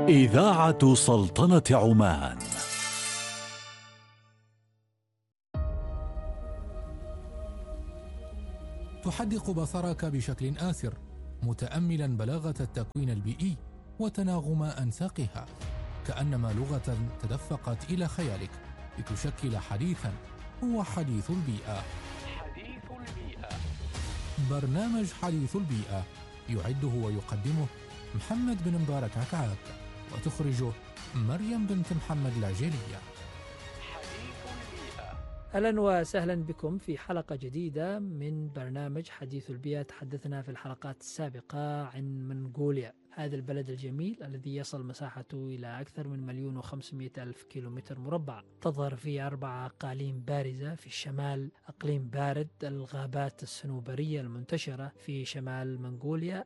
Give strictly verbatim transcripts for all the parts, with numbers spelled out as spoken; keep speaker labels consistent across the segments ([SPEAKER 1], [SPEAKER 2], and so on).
[SPEAKER 1] إذاعة سلطنة عمان.
[SPEAKER 2] تحدق بصرك بشكل آسر متأملا بلاغة التكوين البيئي وتناغم أنساقها، كأنما لغة تدفقت إلى خيالك لتشكل حديثا هو حديث البيئة.
[SPEAKER 3] حديث البيئة،
[SPEAKER 2] برنامج حديث البيئة يعده ويقدمه محمد بن مبارك عكعاك، وتخرجه مريم بنت محمد العجيلية.
[SPEAKER 3] حديث البيئة.
[SPEAKER 4] أهلا وسهلا بكم في حلقة جديدة من برنامج حديث البيئة. تحدثنا في الحلقات السابقة عن منغوليا، هذا البلد الجميل الذي يصل مساحته إلى أكثر من مليون وخمسمائة ألف كيلومتر مربع. تظهر فيه أربع أقاليم بارزة. في الشمال أقليم بارد، الغابات الصنوبرية المنتشرة في شمال منغوليا،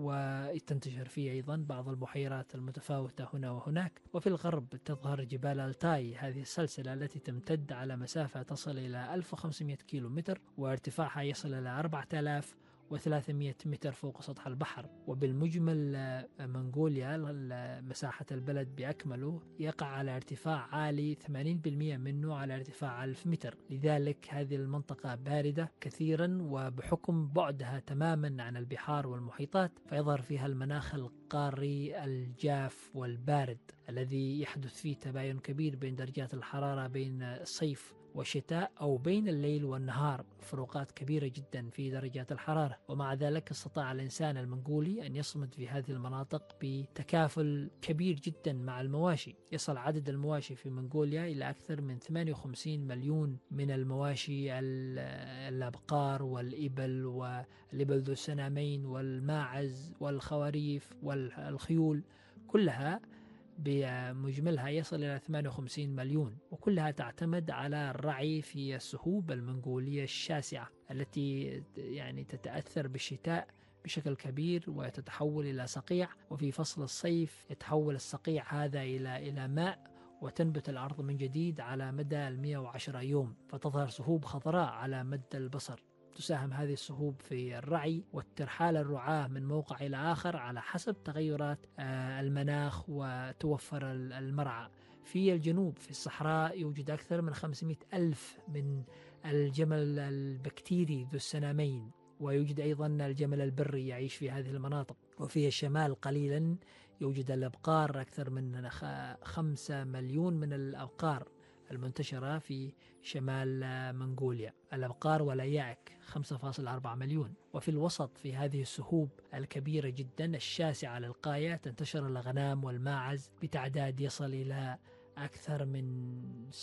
[SPEAKER 4] وتنتشر فيه أيضا بعض البحيرات المتفاوتة هنا وهناك. وفي الغرب تظهر جبال التاي، هذه السلسلة التي تمتد على مسافة تصل إلى ألف وخمسمائة كيلومتر، وارتفاعها يصل إلى أربعة آلاف وثلاثمائة متر فوق سطح البحر. وبالمجمل منغوليا مساحة البلد بأكمله يقع على ارتفاع عالي، ثمانين بالمئة منه على ارتفاع ألف متر. لذلك هذه المنطقة باردة كثيرا، وبحكم بعدها تماما عن البحار والمحيطات فيظهر فيها المناخ القاري الجاف والبارد الذي يحدث فيه تباين كبير بين درجات الحرارة بين الصيف والشتاء، أو بين الليل والنهار، فروقات كبيرة جدا في درجات الحرارة. ومع ذلك استطاع الإنسان المنغولي أن يصمد في هذه المناطق بتكافل كبير جدا مع المواشي. يصل عدد المواشي في منغوليا إلى أكثر من ثمانية وخمسين مليون من المواشي، الأبقار والإبل والإبل ذو السنامين والماعز والخواريف والخيول، كلها بمجملها يصل إلى ثمانية وخمسين مليون، وكلها تعتمد على الرعي في السهوب المنغولية الشاسعة التي يعني تتأثر بالشتاء بشكل كبير وتتحول إلى صقيع، وفي فصل الصيف يتحول الصقيع هذا إلى إلى ماء، وتنبت الأرض من جديد على مدى مئة وعشرة يوم، فتظهر سهوب خضراء على مد البصر. تساهم هذه السهوب في الرعي والترحال الرعاة من موقع إلى آخر على حسب تغيرات المناخ، وتوفر المرعى. في الجنوب في الصحراء يوجد أكثر من خمسمائة ألف من الجمل البكتيري ذو السنامين، ويوجد أيضا الجمل البري يعيش في هذه المناطق. وفي الشمال قليلا يوجد الأبقار، أكثر من خمسة مليون من الأبقار المنتشرة في شمال منغوليا، الأبقار والأيائك خمسة فاصلة أربعة مليون. وفي الوسط في هذه السهوب الكبيرة جدا الشاسعة للغاية تنتشر الأغنام والماعز بتعداد يصل إلى أكثر من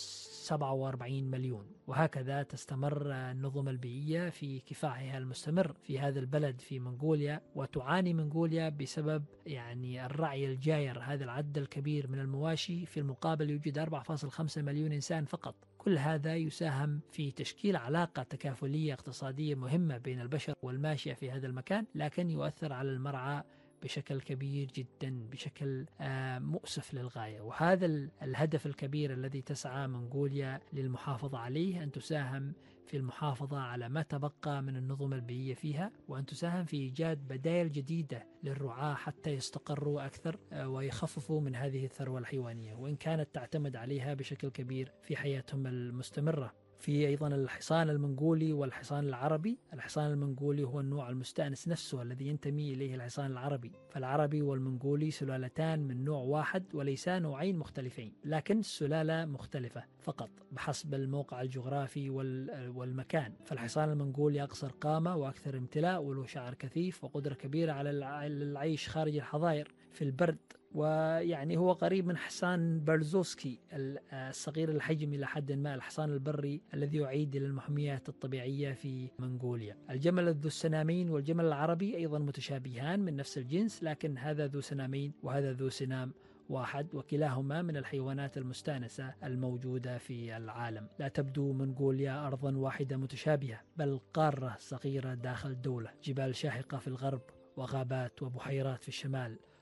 [SPEAKER 4] سبعة وأربعين مليون. وهكذا تستمر النظم البيئية في كفاحها المستمر في هذا البلد في منغوليا. وتعاني منغوليا بسبب يعني الرعي الجاير، هذا العدد الكبير من المواشي، في المقابل يوجد أربعة فاصلة خمسة مليون إنسان فقط. كل هذا يساهم في تشكيل علاقة تكافلية اقتصادية مهمة بين البشر والماشية في هذا المكان، لكن يؤثر على المرعى بشكل كبير جدا، بشكل مؤسف للغاية. وهذا الهدف الكبير الذي تسعى منغوليا للمحافظة عليه، أن تساهم في المحافظة على ما تبقى من النظم البيئية فيها، وأن تساهم في إيجاد بدائل جديدة للرعاة حتى يستقروا أكثر ويخففوا من هذه الثروة الحيوانية، وإن كانت تعتمد عليها بشكل كبير في حياتهم المستمرة. في أيضا الحصان المنغولي والحصان العربي. الحصان المنغولي هو النوع المستأنس نفسه الذي ينتمي إليه الحصان العربي، فالعربي والمنغولي سلالتان من نوع واحد وليسا نوعين مختلفين، لكن السلالة مختلفة فقط بحسب الموقع الجغرافي والمكان. فالحصان المنغولي أقصر قامة وأكثر امتلاء، وله شعر كثيف وقدرة كبيرة على العيش خارج الحظائر في البرد، ويعني هو قريب من حصان برزوفسكي الصغير الحجم إلى حد ما، الحصان البري الذي يعيد إلى المحميات الطبيعية في منغوليا. الجمل ذو السنامين والجمل العربي أيضا متشابهان من نفس الجنس، لكن هذا ذو سنامين وهذا ذو سنام واحد، وكلاهما من الحيوانات المستأنسة الموجودة في العالم. لا تبدو منغوليا أرضا واحدة متشابهة، بل قارة صغيرة داخل دولة، جبال شاهقة في الغرب وغابات وبحيرات في الشمال،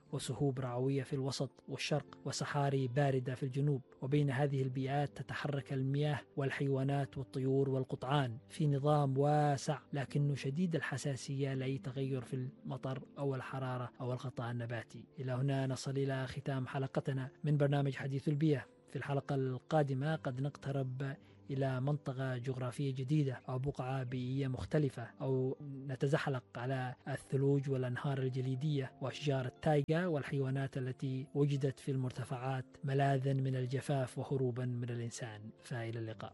[SPEAKER 4] وسهوب رعوية في الوسط والشرق وصحاري باردة في الجنوب، وبين هذه البيئات تتحرك المياه والحيوانات والطيور والقطعان في نظام واسع لكنه شديد الحساسية لأي تغير في المطر أو الحرارة أو الغطاء النباتي. إلى هنا نصل إلى ختام حلقتنا من برنامج حديث البيئة. في الحلقة القادمة قد نقترب إلى منطقة جغرافية جديدة أو بقعة بيئية مختلفة، أو نتزحلق على الثلوج والأنهار الجليدية وأشجار التايغا والحيوانات التي وجدت في المرتفعات ملاذا من الجفاف وهروبا من الإنسان. فإلى اللقاء.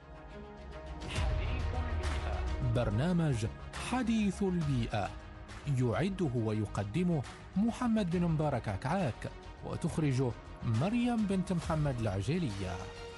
[SPEAKER 3] حديث البيئة.
[SPEAKER 2] برنامج حديث البيئة يعده ويقدمه محمد بن مبارك عكعاك، وتخرجه مريم بنت محمد العجيلية.